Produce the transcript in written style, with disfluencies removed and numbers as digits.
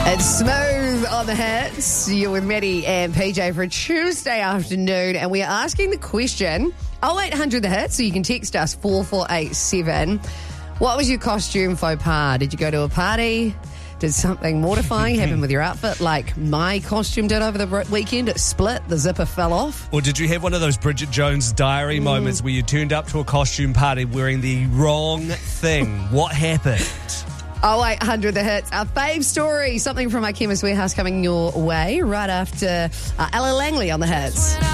It's Smooth on the hits. You're with Maddie and PJ for a Tuesday afternoon, and we are asking the question, 0800 the hits, so you can text us 4487. What was your costume faux pas? Did you go to a party? Did something mortifying happen with your outfit, like my costume did over the weekend? It split, the zipper fell off. Or did you have one of those Bridget Jones diary moments where you turned up to a costume party wearing the wrong thing? What happened? 0800 the hits. Our fave story, something from our Chemist Warehouse coming your way right after Ella Langley on the hits.